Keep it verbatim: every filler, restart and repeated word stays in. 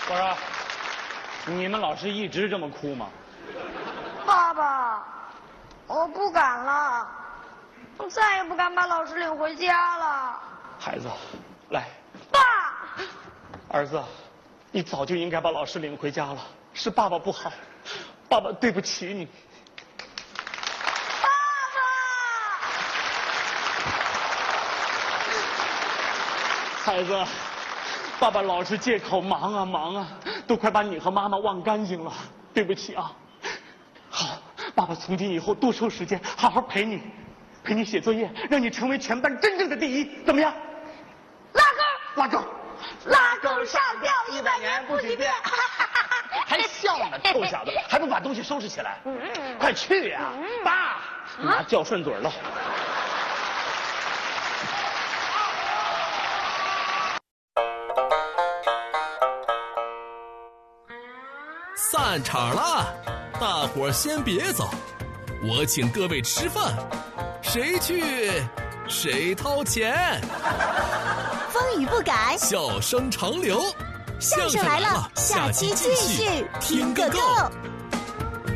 我说，你们老师一直这么哭吗？ 爸爸，我不敢了，我再也不敢把老师领回家了。 孩子，来。 爸。 儿子，你早就应该把老师领回家了，是爸爸不好，爸爸对不起你。 爸爸。孩子。爸爸老是借口忙啊忙啊，都快把你和妈妈忘干净了，对不起啊。好，爸爸从今以后多抽时间，好好陪你，陪你写作业，让你成为全班真正的第一，怎么样？ 拉钩， 拉钩， 拉钩上吊一百年不许变。 还笑呢，臭小子，还不把东西收拾起来？快去呀！爸，拿叫顺嘴了。 散场了，大伙儿先别走，我请各位吃饭，谁去谁掏钱。 风雨不改， 笑声长流， 相声来了，下期继续听个够。